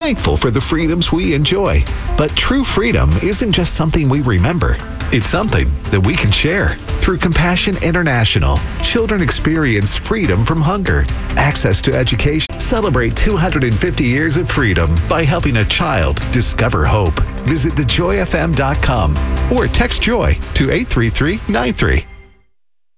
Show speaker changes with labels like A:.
A: thankful for the freedoms we enjoy. But true freedom isn't just something we remember. It's something that we can share. Through Compassion International, children experience freedom from hunger, access to education. Celebrate 250 years of freedom by helping a child discover hope. Visit thejoyfm.com or text JOY to 83393.